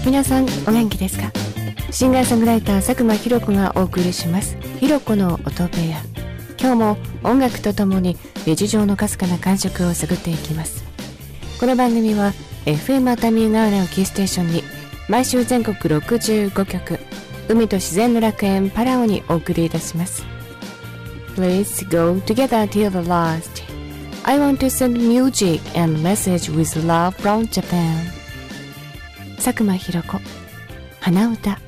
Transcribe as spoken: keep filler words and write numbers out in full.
皆さんお元気ですか？シンガーソングライター佐久間ひろ子がお送りしますひろ子の音部屋。今日も音楽とともに日常のかすかな感触を探っていきます。この番組は エフエム 熱海ガーナをキーステーションに毎週全国ろくじゅうごきょく、海と自然の楽園パラオにお送りいたします。 Let's go together till the last. I want to send music and message with love from Japan. 佐久間ひろ子、花歌。